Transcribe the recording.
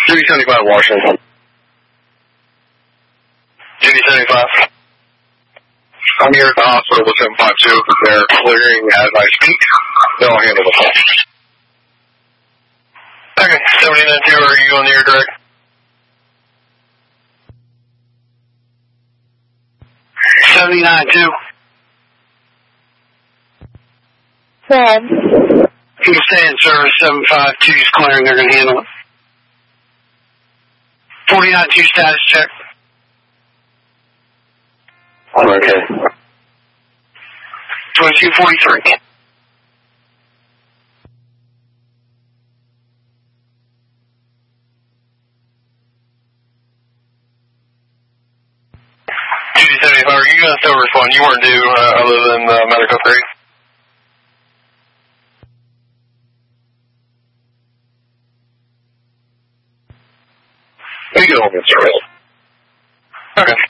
Duty 75 Washington. Duty 75. I'm here at the hospital with 752. They're clearing as I speak. They'll handle the call. Okay, 792, are you on the air direct? 792. Red. You stay in service, 752 is clearing, they're going to handle it. 492 status check. Okay. 2243. Duty 75, are you going to still respond? You weren't due other than medical 3? You go home in service. Okay.